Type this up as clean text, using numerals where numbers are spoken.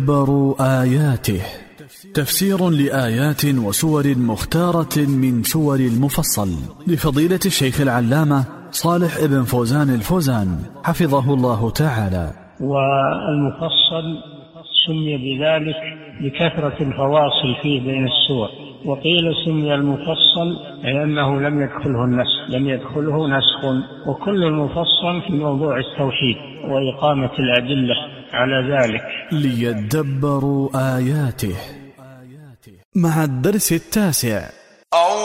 ليدبروا آياته. تفسير لآيات وسور مختارة من سور المفصل لفضيلة الشيخ العلامة صالح ابن فوزان الفوزان حفظه الله تعالى. والمفصل سمي بذلك لكثرة الفواصل فيه بين السور، وقيل سمي المفصل لأنه لم يدخله نسخ، وكل المفصل في موضوع التوحيد وإقامة الأدلة على ذلك. ليدبروا آياته. مع الدرس 9.